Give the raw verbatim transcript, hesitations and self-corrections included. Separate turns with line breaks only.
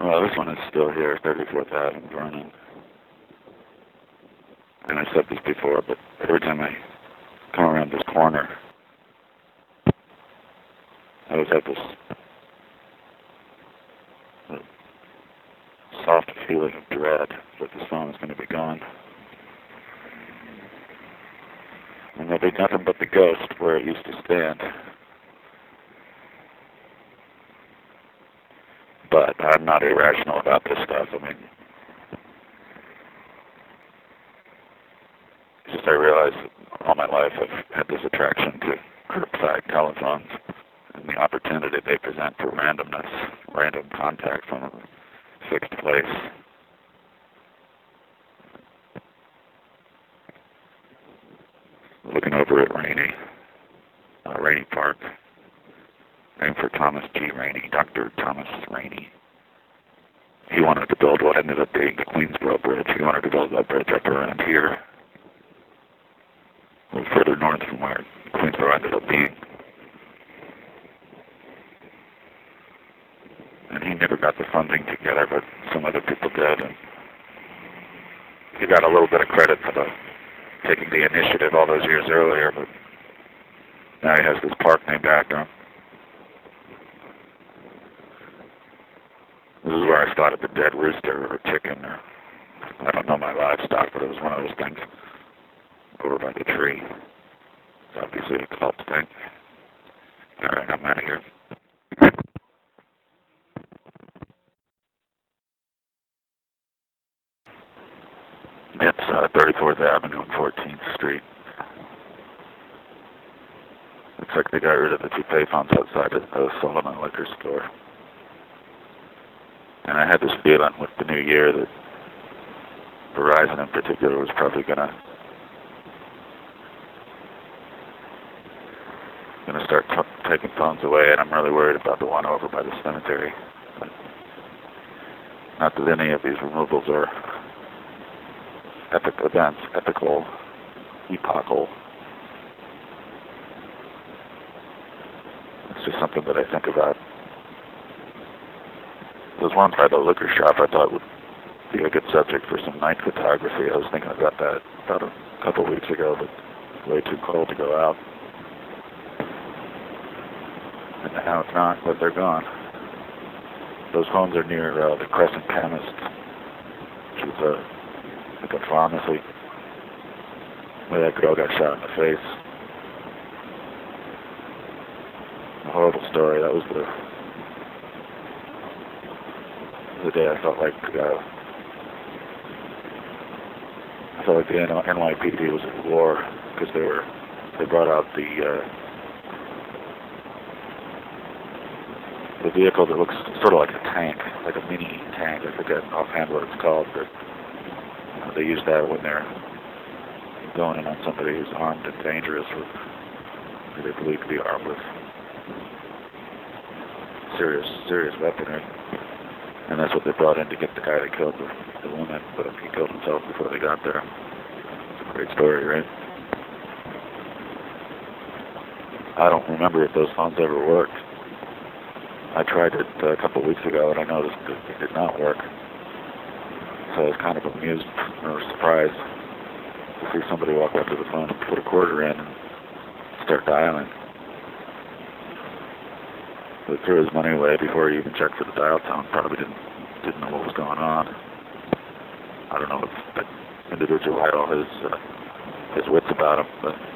Well, this one is still here, thirty-fourth Avenue, Vernon. And I said this before, but every time I come around this corner, I always have this uh, soft feeling of dread that the song is going to be gone. And there'll be nothing but the ghost where it used to stand. But I'm not irrational about this stuff. I mean, it's just I realize that all my life I've had this attraction to curbside telephones and the opportunity they present for randomness, random contact from a fixed place. Looking over at Rainey, uh, Rainey Park, named for Thomas G. Rainey, Doctor Thomas Rainey. He wanted to build what ended up being the Queensboro Bridge. He wanted to build that bridge up around here, a little further north from where Queensboro ended up being. And he never got the funding together, but some other people did. And he got a little bit of credit for the taking the initiative all those years earlier, but now he has this park named after him. This is where I spotted the dead rooster or chicken, or I don't know my livestock, but it was one of those things over by the tree. It's obviously a cult thing. Alright, I'm out of here. It's uh, thirty-fourth Avenue and fourteenth Street. Looks like they got rid of the two payphones outside of the Solomon liquor store. And I had this feeling with the new year that Verizon in particular was probably gonna gonna start t- taking phones away, and I'm really worried about the one over by the cemetery. But not that any of these removals are epic events, epical, epochal. It's just something that I think about. There was one by the liquor shop I thought would be a good subject for some night photography. I was thinking about that about a couple of weeks ago, but it's way too cold to go out. And now it's not, but they're gone. Those homes are near uh, the Crescent Chemist, which is a, like a pharmacy, where that girl got shot in the face. A horrible story. That was the the day I felt like uh, I felt like the N Y P D was at war, because they were they brought out the uh, the vehicle that looks sort of like a tank, like a mini tank. I forget offhand what it's called, but uh, they use that when they're going in on somebody who's armed and dangerous, with who they believe to be armed with serious serious weaponry. And that's what they brought in to get the guy that killed the, the woman, but he killed himself before they got there. It's a great story, right? I don't remember if those phones ever worked. I tried it uh, a couple of weeks ago, and I noticed that it did not work. So I was kind of amused or surprised to see somebody walk up to the phone and put a quarter in and start dialing. But threw his money away before he even checked for the dial tone. Probably didn't didn't know what was going on. I don't know if that individual had all his uh, his wits about him, but